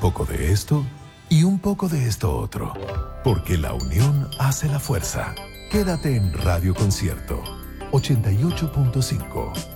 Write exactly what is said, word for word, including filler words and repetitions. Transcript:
poco de esto y un poco de esto otro. Porque la unión hace la fuerza. Quédate en Radio Concierto ochenta y ocho punto cinco.